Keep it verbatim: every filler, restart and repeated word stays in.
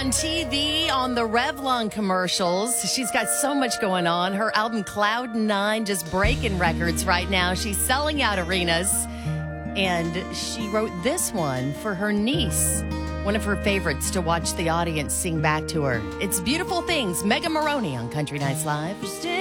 on T V, on the Revlon commercials. She's got so much going on. Her album Cloud Nine just breaking records right now. She's selling out arenas. And she wrote this one for her niece, one of her favorites, to watch the audience sing back to her. It's Beautiful Things. Megan Maroney on Country Nights Live.